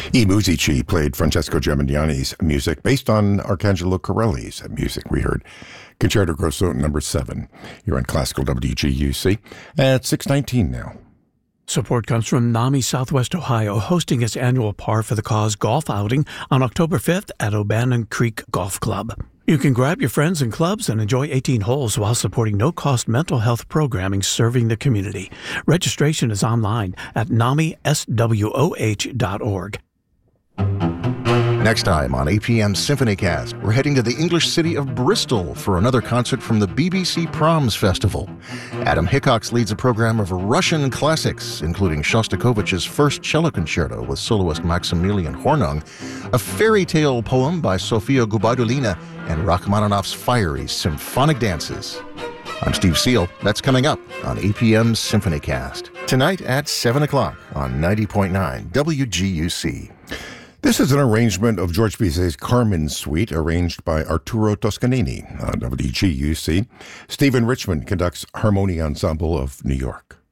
E. Musici played Francesco Gemignani's music based on Arcangelo Corelli's music. We heard Concerto Grosso number 7. You're on Classical WGUC at 6:19 now. Support comes from NAMI Southwest Ohio, hosting its annual Par for the Cause golf outing on October 5th at O'Bannon Creek Golf Club. You can grab your friends and clubs and enjoy 18 holes while supporting no-cost mental health programming serving the community. Registration is online at NAMISWOH.org. Next time on APM SymphonyCast, we're heading to the English city of Bristol for another concert from the BBC Proms Festival. Adam Hickox leads a program of Russian classics, including Shostakovich's First Cello Concerto with soloist Maximilian Hornung, a fairy tale poem by Sofia Gubaidulina, and Rachmaninoff's fiery symphonic dances. I'm Steve Seal. That's coming up on APM SymphonyCast. Tonight at 7 o'clock on 90.9 WGUC. This is an arrangement of George Bizet's Carmen Suite, arranged by Arturo Toscanini on WGUC. Stephen Richmond conducts Harmonia Ensemble of New York.